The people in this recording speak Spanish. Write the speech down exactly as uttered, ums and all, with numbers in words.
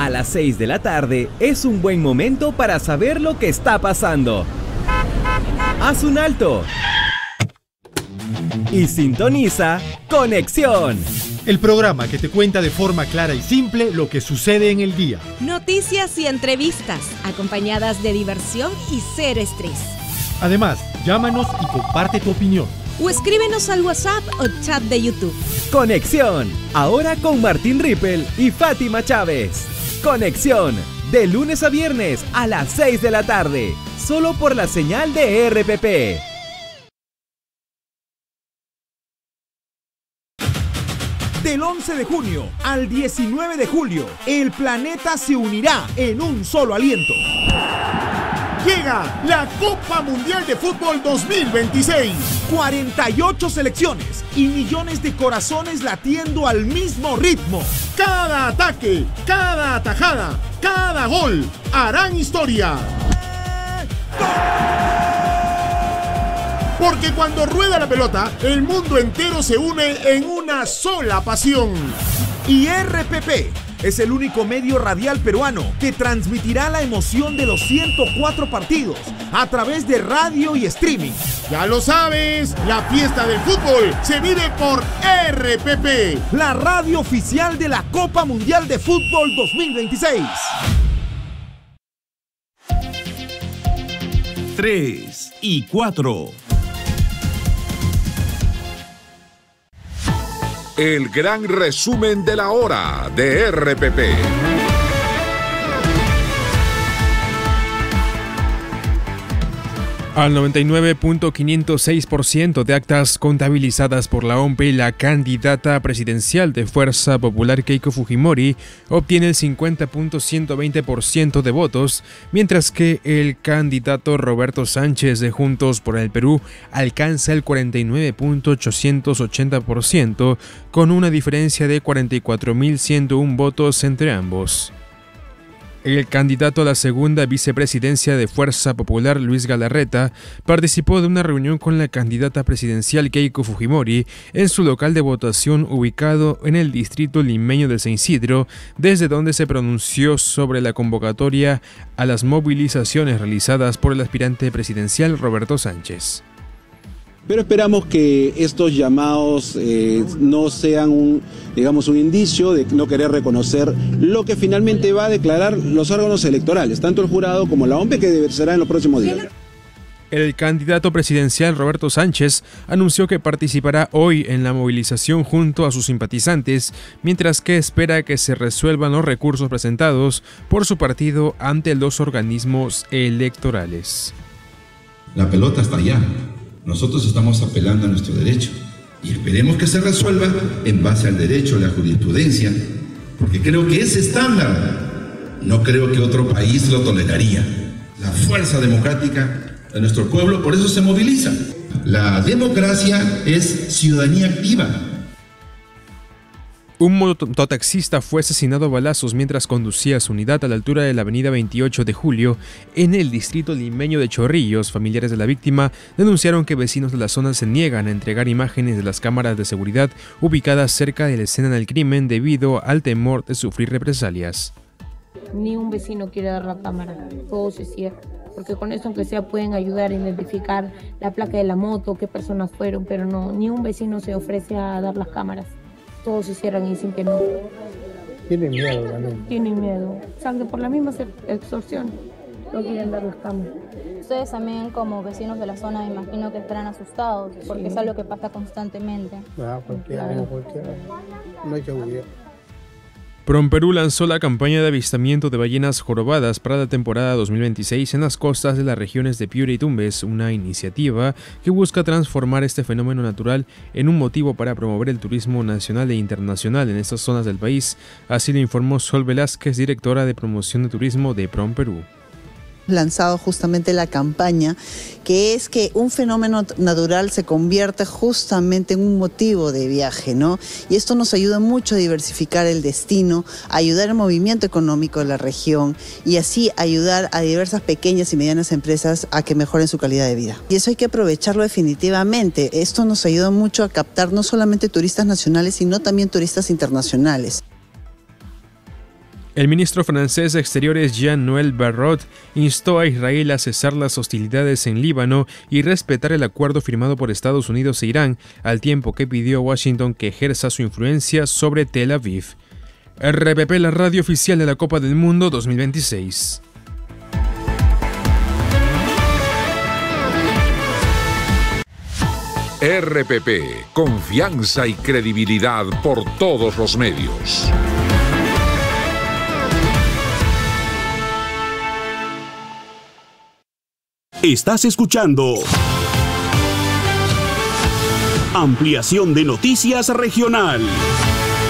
a las seis de la tarde es un buen momento para saber lo que está pasando. Haz un alto y sintoniza Conexión, el programa que te cuenta de forma clara y simple lo que sucede en el día. Noticias y entrevistas, acompañadas de diversión y cero estrés. Además, llámanos y comparte tu opinión. O escríbenos al WhatsApp o chat de YouTube. Conexión, ahora con Martín Rippel y Fátima Chávez. Conexión, de lunes a viernes a las seis de la tarde, solo por la señal de R P P. Del once de junio al diecinueve de julio, el planeta se unirá en un solo aliento. Llega la Copa Mundial de Fútbol dos mil veintiséis. cuarenta y ocho selecciones y millones de corazones latiendo al mismo ritmo. Cada ataque, cada atajada, cada gol harán historia. Porque cuando rueda la pelota, el mundo entero se une en una sola pasión. Y R P P es el único medio radial peruano que transmitirá la emoción de los ciento cuatro partidos a través de radio y streaming. Ya lo sabes, la fiesta del fútbol se vive por R P P, la radio oficial de la Copa Mundial de Fútbol dos mil veintiséis. tres y cuatro. El gran resumen de la hora de R P P. Al noventa y nueve punto quinientos seis por ciento de actas contabilizadas por la O M P, la candidata presidencial de Fuerza Popular Keiko Fujimori obtiene el cincuenta punto ciento veinte por ciento de votos, mientras que el candidato Roberto Sánchez de Juntos por el Perú alcanza el cuarenta y nueve punto ochocientos ochenta por ciento, con una diferencia de cuarenta y cuatro mil ciento uno votos entre ambos. El candidato a la segunda vicepresidencia de Fuerza Popular, Luis Galarreta, participó de una reunión con la candidata presidencial Keiko Fujimori en su local de votación ubicado en el distrito limeño de San Isidro, desde donde se pronunció sobre la convocatoria a las movilizaciones realizadas por el aspirante presidencial Roberto Sánchez. Pero esperamos que estos llamados eh, no sean un, digamos, un indicio de no querer reconocer lo que finalmente va a declarar los órganos electorales, tanto el jurado como la O M P, que será en los próximos días. El candidato presidencial Roberto Sánchez anunció que participará hoy en la movilización junto a sus simpatizantes, mientras que espera que se resuelvan los recursos presentados por su partido ante los organismos electorales. La pelota está allá. Nosotros estamos apelando a nuestro derecho y esperemos que se resuelva en base al derecho, la jurisprudencia, porque creo que ese estándar no creo que otro país lo toleraría. La fuerza democrática de nuestro pueblo, por eso se moviliza. La democracia es ciudadanía activa. Un mototaxista fue asesinado a balazos mientras conducía su unidad a la altura de la avenida veintiocho de julio en el distrito limeño de Chorrillos. Familiares de la víctima denunciaron que vecinos de la zona se niegan a entregar imágenes de las cámaras de seguridad ubicadas cerca de la escena del crimen debido al temor de sufrir represalias. Ni un vecino quiere dar la cámara, todo se cierra, porque con eso aunque sea pueden ayudar a identificar la placa de la moto, qué personas fueron, pero no, ni un vecino se ofrece a dar las cámaras. Todos se cierran y dicen que no. Tienen miedo también. Tienen miedo. Saben que por la misma extorsión no quieren dar las cámaras. Ustedes también como vecinos de la zona me imagino que estarán asustados, porque sí, es algo que pasa constantemente. Ah, cualquiera, claro. cualquiera. No hay que huir. PROMPERÚ lanzó la campaña de avistamiento de ballenas jorobadas para la temporada dos mil veintiséis en las costas de las regiones de Piura y Tumbes, una iniciativa que busca transformar este fenómeno natural en un motivo para promover el turismo nacional e internacional en estas zonas del país. Así lo informó Sol Velázquez, directora de promoción de turismo de PROMPERÚ. Lanzado justamente la campaña, que es que un fenómeno natural se convierte justamente en un motivo de viaje, ¿no? Y esto nos ayuda mucho a diversificar el destino, a ayudar al movimiento económico de la región y así ayudar a diversas pequeñas y medianas empresas a que mejoren su calidad de vida. Y eso hay que aprovecharlo definitivamente. Esto nos ayuda mucho a captar no solamente turistas nacionales, sino también turistas internacionales. El ministro francés de Exteriores Jean-Noël Barrot instó a Israel a cesar las hostilidades en Líbano y respetar el acuerdo firmado por Estados Unidos e Irán, al tiempo que pidió a Washington que ejerza su influencia sobre Tel Aviv. R P P, la radio oficial de la Copa del Mundo dos mil veintiséis. R P P, confianza y credibilidad por todos los medios. Estás escuchando Ampliación de Noticias Regional.